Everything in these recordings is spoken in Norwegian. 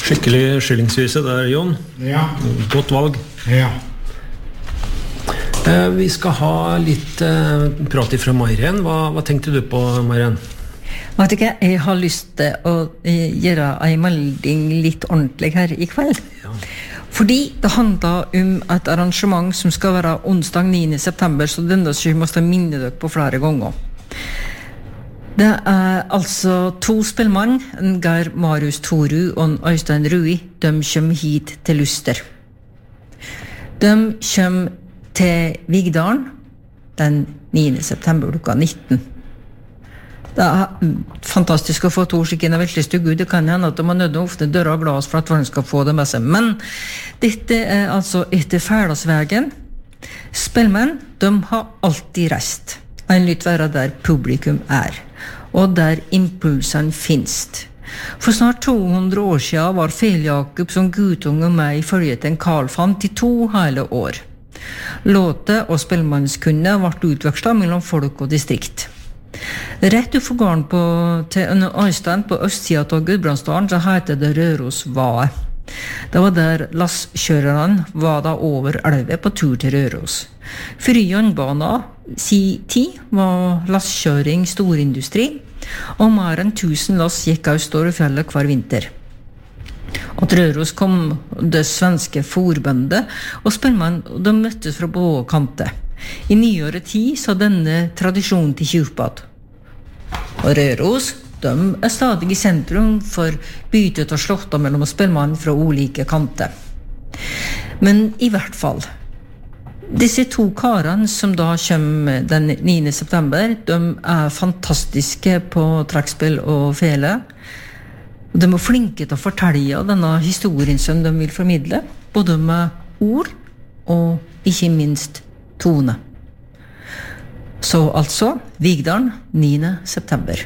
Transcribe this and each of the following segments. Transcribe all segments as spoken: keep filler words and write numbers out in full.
Skikkelig skillingsvise der, Jon. Ja. Godt valg. Ja. Eh, vi skal ha litt eh, prat fra Mairen. Hva, hva tenkte du på, Mairen? Vet du ikke, jeg har lyst til å eh, gjøre en melding litt ordentlig her i kveld. Ja. Fordi det handler om et arrangement som skal være onsdag niende september, så denne skal vi minne dere på flere ganger. Det er altså to spillmann, en Geir Marius Toru og en Øystein Rui. De kommer hit til Luster. De kommer til Vigdalen den niende september klokka nitten. Det er fantastisk å få to skikkene veldig stygg ut. Det kan hende at de har nødt ofte døra og glas for at man skal få det med seg. Men dette er altså etter Færdalsvegen. Spillmenn, de har alltid reist. En lytt være der publikum er, og der impulsen finst. For snart to hundre år siden var Fel-Jakob som gutunge med i følget en Karlfant i to hele år. Låte og spillmannskunne ble utvekslet mellom folk og distrikt. Rett utenfor gården på, til Øystein på østsiden av Gudbrandsdalen så heter det Rørosvae. Det var der lasskjørerne var da over elve på tur til Røros. For jernbana si tid var lasskjøring storindustri, og mer enn tusen lass gikk av Storefjellet hver vinter. Og til Røros kom det svenske forbundet, og spillmenn de møttes fra både kanter. I nyere tid så denne tradisjonen til kjøpad. Og Røros, de er stadig i sentrum for bytet og slåtta mellom spillmann fra ulike kanter. Men i hvert fall, disse to karene som da kommer den niende september, de er fantastiske på trekkspill og fele. De er flinke til å fortelle denne historien som de vil formidle, både med ord og ikke minst tone. Så altså, Vigdalen, niende september.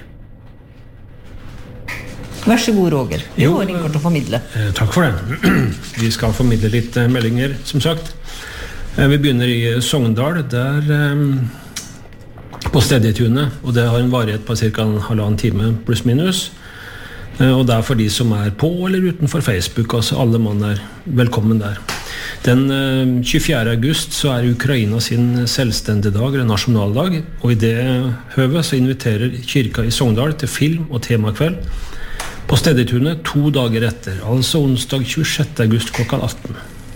Vær så god, Roger. Du Jo, har en kort å formidle. Eh, takk for det. Vi skal formidle litt eh, meldinger, som sagt. Eh, vi begynner i Sogndal, der eh, på Stedjetunet, og det har en varighet på cirka en halvannen time pluss minus. Eh, og det er for de som er på eller utenfor Facebook, altså alle mann er velkommen der. Den tjuefjerde august så er Ukraina sin selvstendige dag, eller nasjonaldag, og i det høvet så inviterer kirka i Sogndal til film- og temakveld på Stedjetunet to dager etter, altså onsdag tjuesjette august klokka atten.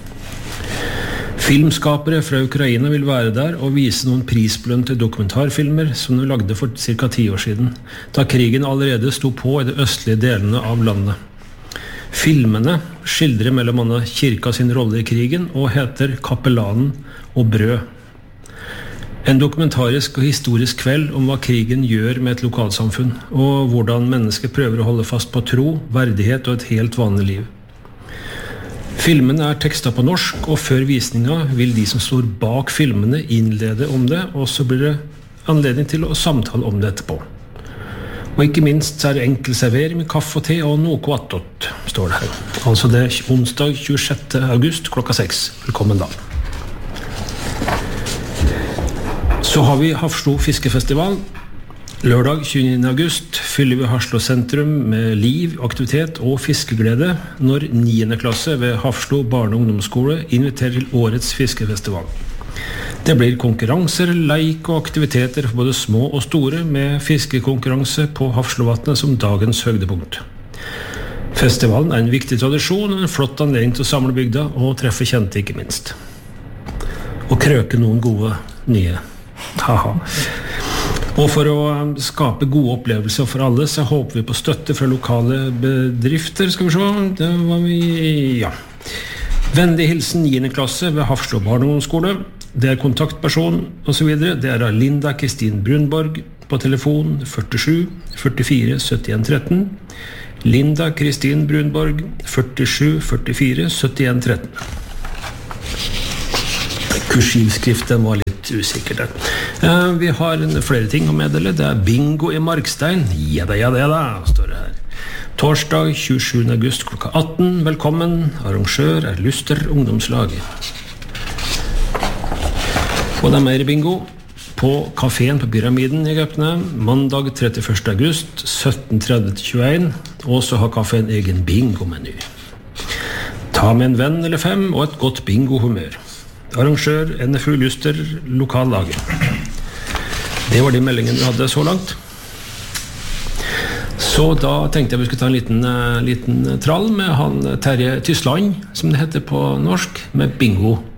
Filmskapere fra Ukraina vil være der og vise noen prisbelønte dokumentarfilmer som de lagde for cirka ti år siden, da krigen allerede sto på i de østlige delene av landet. Filmene skildrer mellom annet kirka sin rolle i krigen og heter Kapellanen og brød. En dokumentarisk og historisk kveld om hva krigen gjør med et lokalsamfunn, og hvordan mennesker prøver å holde fast på tro, verdighet og et helt vanlig liv. Filmene er tekstet på norsk, og før visninga vil de som står bak filmene innlede om det, og så blir det anledning til å samtale om det etterpå. Og ikke minst er det enkel servering med kaffe og te og noe attåt, står det her. Altså det er onsdag tjuesjette august klokka seks. Velkommen da. Så har vi Hafslo fiskefestival. Lørdag tjueniende august fyller vi Hafslo sentrum med liv, aktivitet og fiskeglede når niende klasse ved Hafslo barne- og ungdomsskole inviterer til årets fiskefestival. Det blir konkurranser, leik og aktiviteter for både små og store med fiskekonkurranse på Hafslovatnet som dagens høydepunkt. Festivalen er en viktig tradisjon og en flott anledning til å samle bygda og treffe kjente ikke minst. Og krøke noen gode nye. Haha. Og for å skape gode opplevelser for alle så håper vi på støtte fra lokale bedrifter, skal vi se. Det var vi, ja. Vennlig hilsen niende klasse ved Hafslo barne- og ungdomsskole. Det er kontaktperson og så videre. Det er Linda Kristin Brunborg på telefon førtisju førtifire syttien tretten. Linda Kristin Brunborg førtisju førtifire syttien tretten. Kursivskriften var litt usikker der. Eh, vi har flere ting å meddele. Det er bingo i Markstein. Ja da, ja da, ja da, står det her. Torsdag tjuesjuende august klokka atten. Velkommen. Arrangør er Luster ungdomslag. Og det er mer bingo på kaféen på Pyramiden i Gøpne. Mandag trettiførste august sytten tretti til tjueen. Og så har kaféen egen bingo-meny. Ta med en venn eller fem og et godt bingo-humør. Arrangør N F U Lyster, lokallaget. Det var de meldingene vi hadde så langt. Så da tenkte jeg vi skulle ta en liten, liten trall med han Terje Tysland, som det heter på norsk, med bingo.